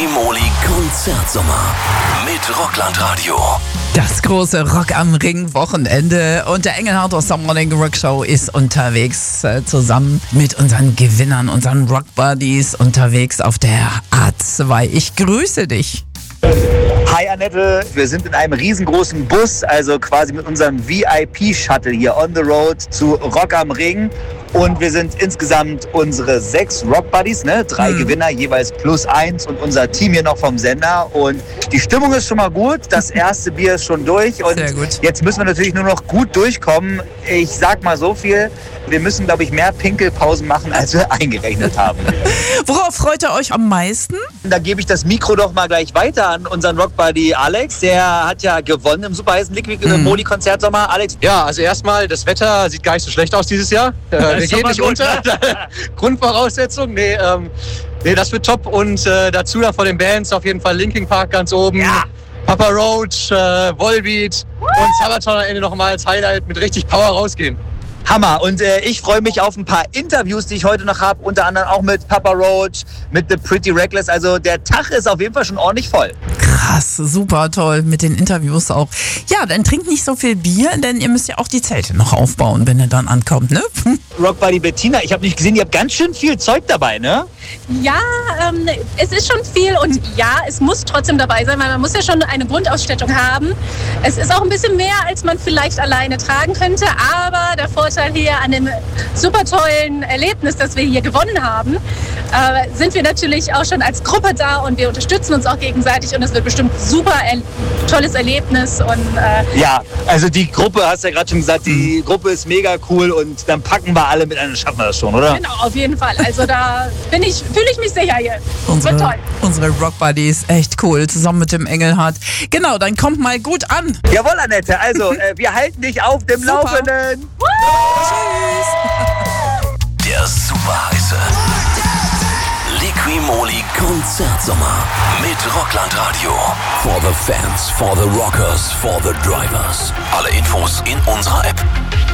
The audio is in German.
Liqui-Moly Konzertsommer mit Rockland-Radio. Das große Rock am Ring Wochenende und der Engelhardt aus der Morning Rock Show ist unterwegs zusammen mit unseren Gewinnern, unseren Rock Buddies unterwegs auf der A2. Ich grüße dich. Hi Annette, wir sind in einem riesengroßen Bus, also quasi mit unserem VIP-Shuttle hier on the road zu Rock am Ring. Und wir sind insgesamt unsere 6 Rock-Buddies, 3 Gewinner, jeweils +1 und unser Team hier noch vom Sender. Und die Stimmung ist schon mal gut, das erste Bier ist schon durch und Sehr gut. Jetzt müssen wir natürlich nur noch gut durchkommen. Ich sag mal so viel, wir müssen, glaube ich, mehr Pinkelpausen machen, als wir eingerechnet haben. Worauf freut ihr euch am meisten? Da gebe ich das Mikro doch mal gleich weiter an unseren Rock-Buddy Alex. Der hat ja gewonnen im super heißen Liqui-Moly Konzertsommer. Alex? Ja, also erstmal, das Wetter sieht gar nicht so schlecht aus dieses Jahr. Wir gehen nicht unter. Grundvoraussetzung, nee, das wird top. Und dazu dann von den Bands auf jeden Fall Linkin Park ganz oben. Ja. Papa Roach, Volbeat und Sabaton am Ende nochmal als Highlight mit richtig Power rausgehen. Hammer. Und ich freue mich auf ein paar Interviews, die ich heute noch habe. Unter anderem auch mit Papa Roach, mit The Pretty Reckless. Also der Tag ist auf jeden Fall schon ordentlich voll. Krass, super toll mit den Interviews auch. Ja, dann trinkt nicht so viel Bier, denn ihr müsst ja auch die Zelte noch aufbauen, wenn ihr dann ankommt, ne? Rockbuddy Bettina, ich habe nicht gesehen, ihr habt ganz schön viel Zeug dabei, ne? Ja, es ist schon viel und ja, es muss trotzdem dabei sein, weil man muss ja schon eine Grundausstattung haben. Es ist auch ein bisschen mehr, als man vielleicht alleine tragen könnte, aber der Vorteil hier an dem super tollen Erlebnis, das wir hier gewonnen haben, sind wir natürlich auch schon als Gruppe da und wir unterstützen uns auch gegenseitig und es wird bestimmt super tolles Erlebnis. Und, Ja, also die Gruppe, hast du ja gerade schon gesagt, die Gruppe ist mega cool und dann packen wir alle mit an, schaffen wir das schon, oder? Genau, auf jeden Fall. Also da fühle ich mich sicher hier. Wird toll. Unsere Rock Buddies, echt cool, zusammen mit dem Engelhardt. Genau, dann kommt mal gut an. Jawohl, Annette, also wir halten dich auf dem Super. Laufenden. Tschüss. Der super heiße Liqui-Moly Konzertsommer mit Rockland-Radio. For the fans, for the rockers, for the drivers. Alle Infos in unserer App.